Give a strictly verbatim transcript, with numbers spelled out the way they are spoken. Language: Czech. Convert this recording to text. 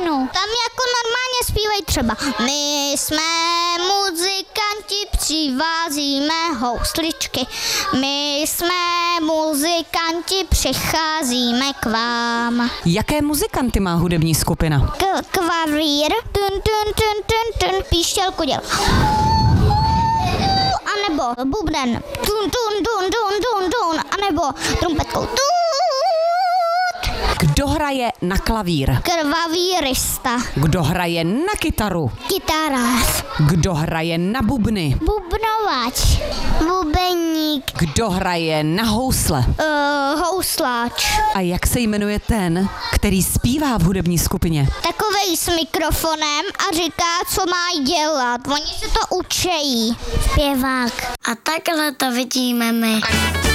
scénu. Tam jako normálně zpívají třeba my jsme muzikanti, přivázíme housličky. My jsme muzikanti, přicházíme k vám. Jaké muzikanty má hudební skupina? K- klavír, tun, tun, tun, tun, tun, píšťalku děl. A nebo bubnen, tun, tun, tun, tun, tun, tun, a nebo trumpetkou, tut. Kdo hraje na klavír? Klavírista, Kdo hraje na kytaru? kytarář, Kdo hraje na bubny? bubnovač, bubeník, Kdo hraje na housle? uh, housláč. A jak se jmenuje ten, který zpívá v hudební skupině? Takovej s mikrofonem a říká, co má dělat. Oni se to učejí. Zpěvák. A takhle to vidíme my.